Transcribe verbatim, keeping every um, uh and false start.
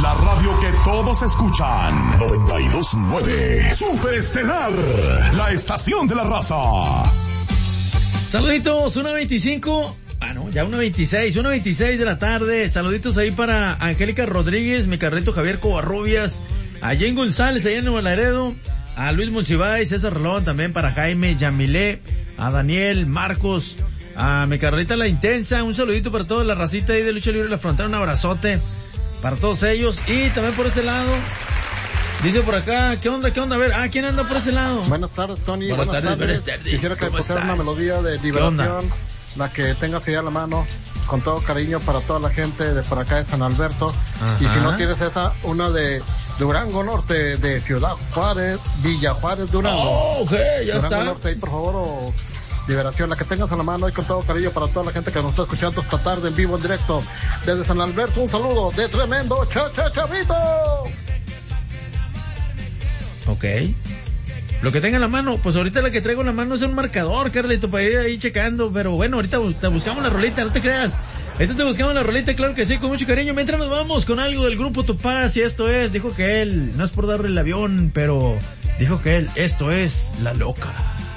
La radio que todos escuchan. noventa y dos punto nueve. Super Estelar. La estación de la raza. Saluditos, una veinticinco. Ah, no, ya una veintiséis, una veintiséis de la tarde. Saluditos ahí para Angélica Rodríguez, mi carrito Javier Covarrubias, a Jane González allá en Nuevo Laredo, a Luis Monsiváis, César Rolón, también para Jaime, Yamilé, a Daniel, Marcos, a mi carrita La Intensa, un saludito para toda la racita ahí de Lucha Libre La Frontera, un abrazote para todos ellos. Y también por este lado, dice por acá, ¿qué onda, qué onda? A ver, ah, ¿quién anda por ese lado? Buenas tardes, Tony. Buenas, Buenas tardes, tardes. buenas tardes. Quisiera que ¿Cómo pusiera estás? una melodía de liberación, la que tengas ahí a la mano, con todo cariño para toda la gente de por acá de San Alberto. Ajá. Y si no tienes esa, una de Durango Norte, de Ciudad Juárez, Villa Juárez, Durango. Oh, ok, ya Durango está. Norte, ahí por favor, o liberación, la que tengas a la mano, y con todo cariño para toda la gente que nos está escuchando esta tarde en vivo, en directo, desde San Alberto. Un saludo de tremendo Cha Cha Chavito. Ok. Lo que tenga en la mano, pues ahorita la que traigo en la mano es un marcador, Carlito, para ir ahí checando, pero bueno, ahorita te buscamos la rolita, no te creas. Ahorita te buscamos la rolita, claro que sí, con mucho cariño. Mientras nos vamos con algo del grupo Topaz, y esto es, dijo que él, no es por darle el avión, pero dijo que él, esto es La Loca.